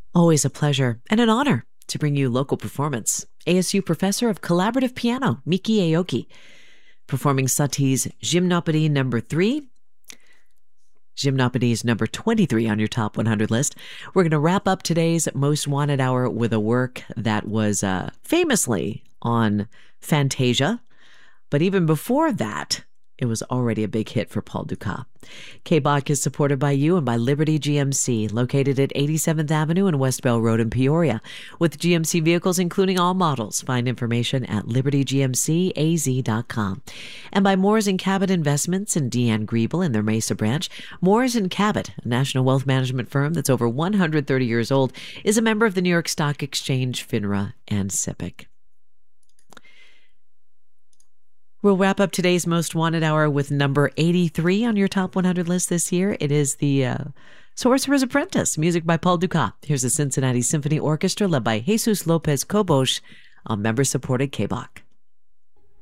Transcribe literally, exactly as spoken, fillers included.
Always a pleasure and an honor to bring you local performance. A S U Professor of Collaborative Piano, Miki Aoki, performing Satie's Gymnopédie number three. Gymnopédie is number twenty-three on your top one hundred list. We're going to wrap up today's Most Wanted Hour with a work that was uh, famously on Fantasia. But even before that, it was already a big hit for Paul Dukas. K-Bach is supported by you and by Liberty G M C, located at eighty-seventh Avenue and West Bell Road in Peoria. With G M C vehicles, including all models, find information at liberty g m c a z dot com. And by Moores and Cabot Investments and Deanne Griebel in their Mesa branch. Moores and Cabot, a national wealth management firm that's over one hundred thirty years old, is a member of the New York Stock Exchange, FINRA, and SIPC. We'll wrap up today's Most Wanted Hour with number eighty-three on your top one hundred list this year. It is the uh, Sorcerer's Apprentice, music by Paul Dukas. Here's the Cincinnati Symphony Orchestra led by Jesus Lopez Cobos on member-supported K-Bach.